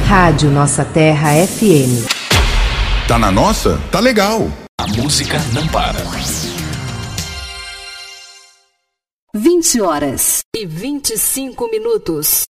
Rádio Nossa Terra FM. Tá na nossa? Tá legal. A música não para. 20h25.